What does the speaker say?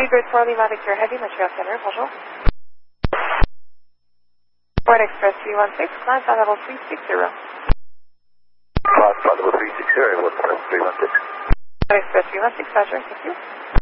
Grid 4 Lima Victor Heavy, Montreal Center, bonjour. Ford Express 316, climb flight level 360. Flight level 360, what's 316? Ford Express 316, Roger, thank you.